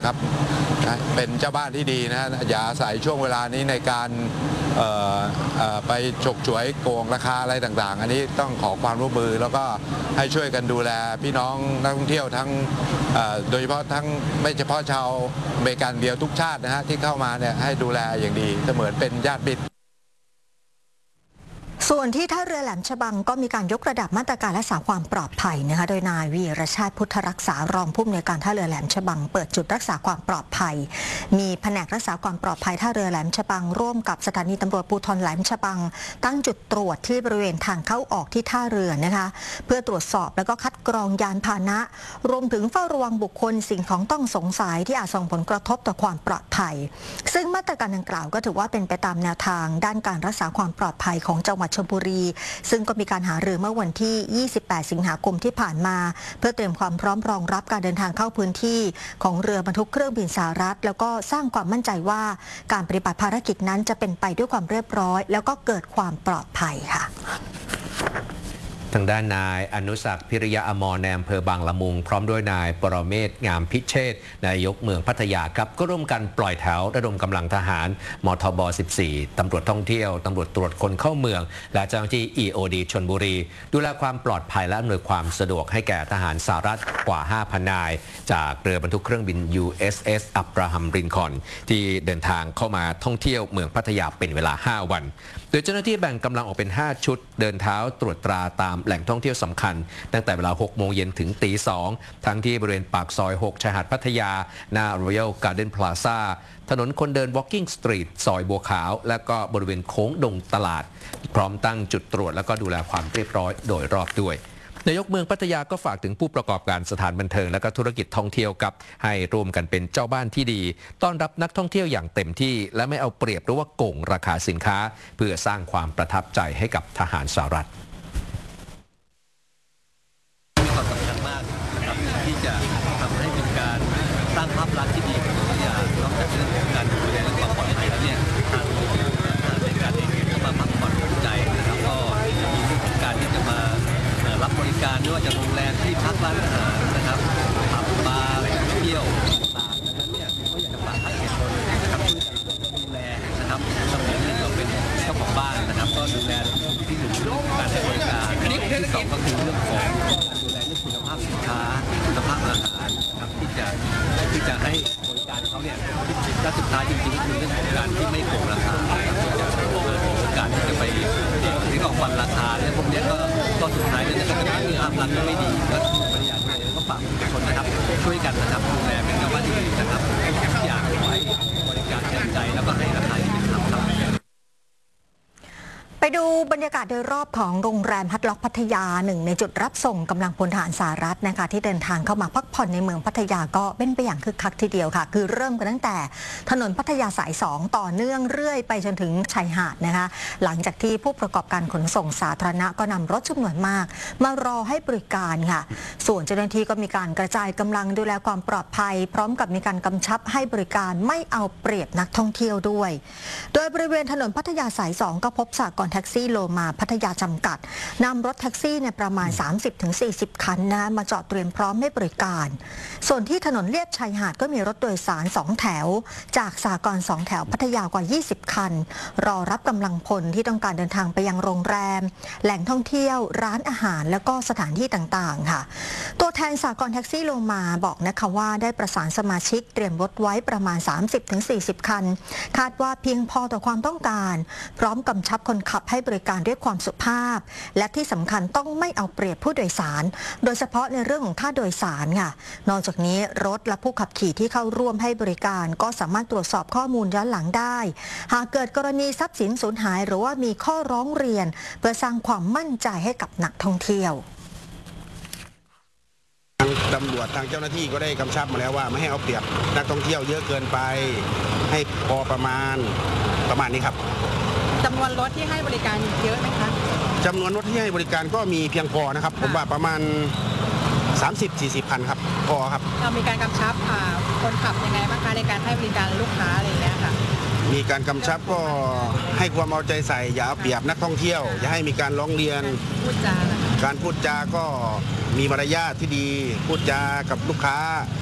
ครับเป็นเจ้าบ้านที่ดีนะอย่าอาศัยช่วงเวลานี้ในการไปฉกฉวยโกงราคาอะไรต่างๆอันนี้ต้องขอความร่วมมือแล้วก็ให้ช่วยกันดูแลพี่น้องนักท่องเที่ยวทั้งโดยเฉพาะทั้งไม่เฉพาะชาวอเมริกันเดียวทุกชาตินะฮะที่เข้ามาเนี่ยให้ดูแลอย่างดีเสมือนเป็นญาติมิตรส่วนที่ท่าเรือแหลมฉบังก็มีการยกระดับมาตรการรักษาความปลอดภัยนะคะโดยนายวีรชาติพุทธรักษารองผู้อำนวยการท่าเรือแหลมฉบังเปิดจุดรักษาความปลอดภัยมีแผนกรักษาความปลอดภัยท่าเรือแหลมฉบังร่วมกับสถานีตำรวจภูธรแหลมฉบังตั้งจุดตรวจที่บริเวณทางเข้าออกที่ท่าเรือนะคะเพื่อตรวจสอบแล้วก็คัดกรองยานพาหนะรวมถึงเฝ้าระวังบุคคลสิ่งของต้องสงสัยที่อาจส่งผลกระทบต่อความปลอดภัยซึ่งมาตรการดังกล่าวก็ถือว่าเป็นไปตามแนวทางด้านการรักษาความปลอดภัยของจังหวัดชลบุรีซึ่งก็มีการหารือเมื่อวันที่ 28 สิงหาคมที่ผ่านมาเพื่อเตรียมความพร้อมรองรับการเดินทางเข้าพื้นที่ของเรือบรรทุกเครื่องบินสหรัฐแล้วก็สร้างความมั่นใจว่าการปฏิบัติภารกิจนั้นจะเป็นไปด้วยความเรียบร้อยแล้วก็เกิดความปลอดภัยค่ะทางด้านนายอนุศักดิ์พิริยะอมรในอำเภอบางละมุงพร้อมด้วยนายปรเมศงามพิเชษฐ์นายกเมืองพัทยาครับก็ร่วมกันปล่อยแถวระดมกำลังทหารมทบ 14 ตำรวจท่องเที่ยวตำรวจตรวจคนเข้าเมืองและเจ้าหน้าที่ EOD ชลบุรีดูแลความปลอดภัยและอำนวยความสะดวกให้แก่ทหารสหรัฐกว่า 5,000 นายจากเรือบรรทุกเครื่องบิน USS อับราฮัมลินคอล์นที่เดินทางเข้ามาท่องเที่ยวเมืองพัทยาเป็นเวลา 5 วันโดยเจ้าหน้าที่แบ่งกำลังออกเป็น 5 ชุดเดินเท้าตรวจตราตามแหล่งท่องเที่ยวสำคัญตั้งแต่เวลา 6 โมงเย็นถึงตี 2 ทั้งที่บริเวณปากซอย 6 ชายหาดพัทยาหน้า Royal Garden Plaza ถนนคนเดิน Walking Street ซอยบัวขาวและก็บริเวณโค้งดงตลาดพร้อมตั้งจุดตรวจและก็ดูแลความเรียบร้อยโดยรอบด้วยนายกเมืองพัทยาก็ฝากถึงผู้ประกอบการสถานบันเทิงและก็ธุรกิจท่องเที่ยวกับให้ร่วมกันเป็นเจ้าบ้านที่ดีต้อนรับนักท่องเที่ยวอย่างเต็มที่และไม่เอาเปรียบหรือว่าโกงราคาสินค้าเพื่อสร้างความประทับใจให้กับทหารสหรัฐมีความสำคัญมากนะครับที่จะทำให้เป็นการสร้างภาพลักษณ์ที่ดีของพัทยานอกจากเรื่องของการดูแลเรื่องความปลอดภัยแล้วเนี่ยทางในการเองก็มาพักผ่อนหย่อนใจนะครับก็จะมีเรื่องของการที่จะมารับบริการไม่ว่าจะโรงแรมที่พักร้านอาหารนะครับผับบาร์เที่ยวต่างๆดังนั้นเนี่ยก็อยากจะฝากให้เอกชนนะครับช่วยกันดูแลนะครับสมัยนี้เราเป็นเจ้าของบ้านนะครับก็ดูแลที่หนึ่งเรื่องของการให้บริการที่สองก็คือเรื่องของการดูแลเรื่องคุณภาพสินค้าคุณภาพอาหารนะครับที่จะให้บริการเขาเนี่ยและสุดท้ายจริงๆคือเรื่องของการที่ไม่โกงราคาที่จะการที่จะไปที่ออกวันราคาเนี่ยพวกนี้ก็สุดท้ายเนี่ยก็จะมีภาพลักษณ์ที่ไม่ดีก็บริการเลยก็ฝากทุกคนนะครับช่วยกันนะครับดูแลเป็นเจ้าบ้านที่ดีนะครับทุกอย่างไว้บริการเต็มใจแล้วก็ให้ราคาที่เป็นธรรมครับไปดูบรรยากาศโดยรอบของโรงแรมฮัตล็อกพัทยาหนึ่งในจุดรับส่งกำลังพลทหารสหรัฐนะคะที่เดินทางเข้ามาพักผ่อนในเมืองพัทยาก็เป็นไปอย่างคึกคักทีเดียวค่ะคือเริ่มกันตั้งแต่ถนนพัทยาสาย 2ต่อเนื่องเรื่อยไปจนถึงชายหาดนะคะหลังจากที่ผู้ประกอบการขนส่งสาธารณะก็นำรถจำนวนมากมารอให้บริการค่ะส่วนเจ้าหน้าที่ก็มีการกระจายกำลังดูแลความปลอดภัยพร้อมกับมีการกำชับให้บริการไม่เอาเปรียบนักท่องเที่ยวด้วยโดยบริเวณถนนพัทยาสาย 2ก็พบสหกรณ์แท็กซี่โลมาพัทยาจำกัดนำรถแท็กซี่เนี่ยประมาณ 30-40 คันนะมาจอดเตรียมพร้อมให้บริการส่วนที่ถนนเลียบชายหาดก็มีรถโดยสาร2แถวจากสหกรณ์2แถวพัทยากว่า20คันรอรับกำลังพลที่ต้องการเดินทางไปยังโรงแรมแหล่งท่องเที่ยวร้านอาหารแล้วก็สถานที่ต่างๆค่ะตัวแทนสหกรณ์แท็กซี่โลมาบอกนะคะว่าได้ประสานสมาชิกเตรียมรถไว้ประมาณ 30-40 คันคาดว่าเพียงพอต่อความต้องการพร้อมกำชับคนขับให้บริการด้วยความสุภาพและที่สำคัญต้องไม่เอาเปรียบผู้โดยสารโดยเฉพาะในเรื่องของค่าโดยสารค่ะนอกจากนี้รถและผู้ขับขี่ที่เข้าร่วมให้บริการก็สามารถตรวจสอบข้อมูลย้อนหลังได้หากเกิดกรณีทรัพย์สินสูญหายหรือว่ามีข้อร้องเรียนเพื่อสร้างความมั่นใจให้กับนักท่องเที่ยวตำรวจทางเจ้าหน้าที่ก็ได้กำชับมาแล้วว่าไม่ให้เอาเปรียบนักท่องเที่ยวเยอะเกินไปให้พอประมาณนี้ครับจำนวนรถที่ให้บริการเยอะไหมคะจำนวนรถที่ให้บริการก็มีเพียงพอนะครับผมว่าประมาณ 30-40 คันครับพอครับเรามีการกำชับคนขับยังไงบ้างคะในการให้บริการลูกค้าอะไรอย่างเงี้ยค่ะมีการกำชับก็ให้ความเอาใจใส่อย่าเอาเปรียบนักท่องเที่ยวอย่าให้มีการร้องเรียนการพูดจาก็มีมารยาทที่ดีพูดจากับลูกค้า